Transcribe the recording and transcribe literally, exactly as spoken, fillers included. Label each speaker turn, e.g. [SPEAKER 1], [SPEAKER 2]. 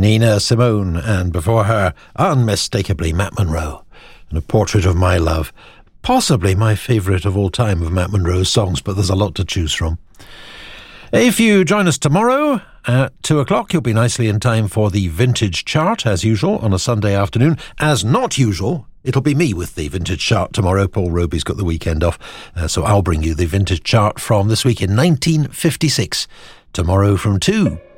[SPEAKER 1] Nina Simone, and before her, unmistakably, Matt Monro, and A Portrait of My Love. Possibly my favourite of all time of Matt Monro's songs, but there's a lot to choose from. If you join us tomorrow at two o'clock, you'll be nicely in time for the Vintage Chart, as usual, on a Sunday afternoon. As not usual, it'll be me with the Vintage Chart tomorrow. Paul Roby's got the weekend off, uh, so I'll bring you the Vintage Chart from this week in nineteen fifty-six, tomorrow from two.